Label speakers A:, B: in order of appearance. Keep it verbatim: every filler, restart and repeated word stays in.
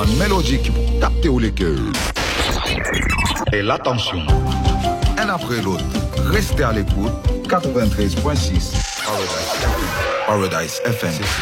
A: une mélodie qui peut capter les cœurs. Et l'attention. Un après l'autre, restez à l'écoute. quatre-vingt-treize point six Paradise F M. Paradise F M.